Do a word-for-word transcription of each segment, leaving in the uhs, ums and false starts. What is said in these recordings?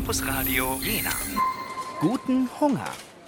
Campus Radio Jena. Guten Hunger.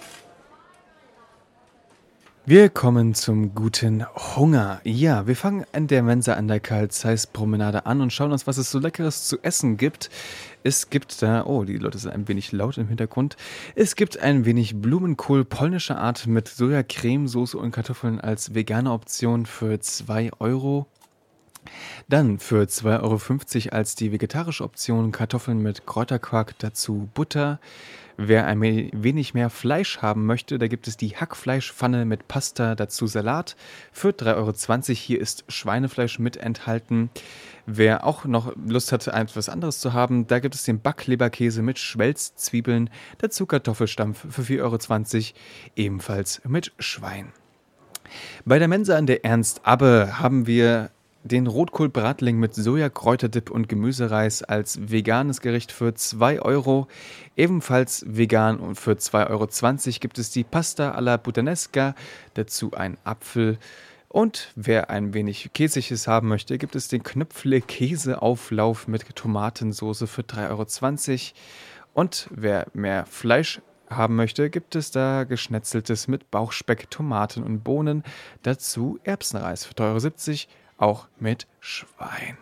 Wir kommen zum guten Hunger. Ja, wir fangen an der Mensa an der Karl-Zeiss-Promenade an und schauen uns, was es so Leckeres zu essen gibt. Es gibt da, oh, die Leute sind ein wenig laut im Hintergrund. Es gibt ein wenig Blumenkohl polnischer Art mit Soja-Cremesoße und Kartoffeln als vegane Option für zwei Euro. Dann für zwei Euro fünfzig als die vegetarische Option Kartoffeln mit Kräuterquark, dazu Butter. Wer ein wenig mehr Fleisch haben möchte, da gibt es die Hackfleischpfanne mit Pasta, dazu Salat für drei Euro zwanzig. Hier ist Schweinefleisch mit enthalten. Wer auch noch Lust hat, etwas anderes zu haben, da gibt es den Backleberkäse mit Schwelzzwiebeln, dazu Kartoffelstampf für vier Euro zwanzig, ebenfalls mit Schwein. Bei der Mensa an der Ernst-Abbe haben wir den Rotkohlbratling mit Sojakräuterdip und Gemüsereis als veganes Gericht für zwei Euro. Ebenfalls vegan und für zwei Euro zwanzig gibt es die Pasta alla Puttanesca, dazu ein Apfel. Und wer ein wenig Käsiges haben möchte, gibt es den Knöpfle-Käseauflauf mit Tomatensauce für drei Euro zwanzig. Und wer mehr Fleisch haben möchte, gibt es da Geschnetzeltes mit Bauchspeck, Tomaten und Bohnen, dazu Erbsenreis für drei Euro siebzig. Auch mit Schwein.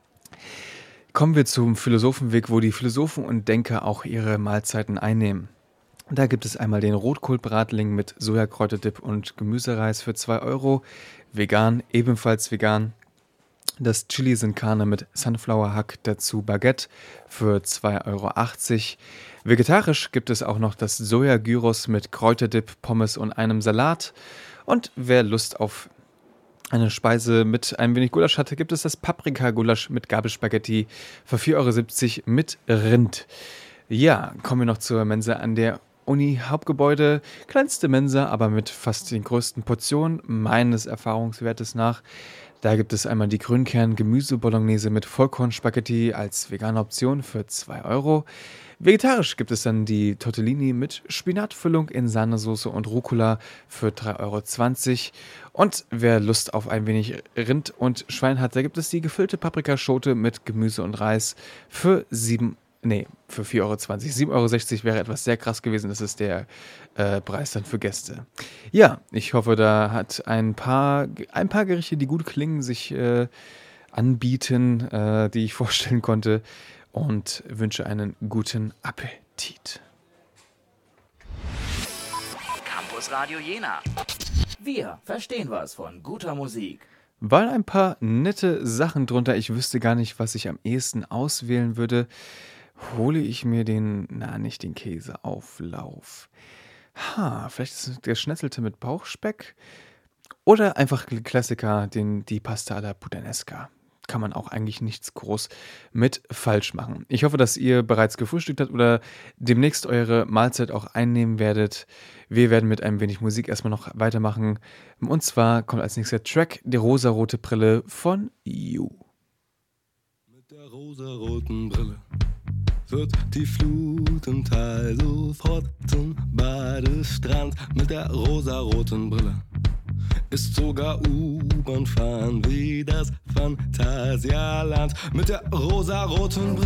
Kommen wir zum Philosophenweg, wo die Philosophen und Denker auch ihre Mahlzeiten einnehmen. Da gibt es einmal den Rotkohlbratling mit Sojakräuterdip und Gemüsereis für zwei Euro. Vegan, ebenfalls vegan. Das Chili sin Carne mit Sunflower Hack, dazu Baguette für zwei Euro achtzig. Vegetarisch gibt es auch noch das Soja-Gyros mit Kräuterdip, Pommes und einem Salat. Und wer Lust auf eine Speise mit ein wenig Gulasch hatte, gibt es das Paprika-Gulasch mit Gabelspaghetti für vier Euro siebzig mit Rind. Ja, kommen wir noch zur Mensa an der Uni-Hauptgebäude. Kleinste Mensa, aber mit fast den größten Portionen, meines Erfahrungswertes nach. Da gibt es einmal die Grünkern-Gemüse-Bolognese mit Vollkornspaghetti als vegane Option für zwei Euro. Vegetarisch gibt es dann die Tortellini mit Spinatfüllung in Sahnesoße und Rucola für drei Euro zwanzig. Und wer Lust auf ein wenig Rind und Schwein hat, da gibt es die gefüllte Paprikaschote mit Gemüse und Reis für sieben, nee, für vier Euro zwanzig. sieben Euro sechzig wäre etwas sehr krass gewesen. Das ist der äh, Preis dann für Gäste. Ja, ich hoffe, da hat ein paar, ein paar Gerichte, die gut klingen, sich äh, anbieten, äh, die ich vorstellen konnte. Und wünsche einen guten Appetit. Campus Radio Jena. Wir verstehen was von guter Musik. Waren ein paar nette Sachen drunter. Ich wüsste gar nicht, was ich am ehesten auswählen würde. Hole ich mir den, na, nicht den Käseauflauf. Ha, vielleicht ist es der Schnetzelte mit Bauchspeck. Oder einfach Klassiker, den, die Pasta alla Puttanesca. Kann man auch eigentlich nichts groß mit falsch machen. Ich hoffe, dass ihr bereits gefrühstückt habt oder demnächst eure Mahlzeit auch einnehmen werdet. Wir werden mit ein wenig Musik erstmal noch weitermachen. Und zwar kommt als nächster Track die rosarote Brille von You. Mit der rosaroten Brille wird die Flut im Tal sofort zum Badestrand. Mit der rosaroten Brille ist sogar U-Bahn fahren wie das Phantasialand. Mit der rosaroten Brille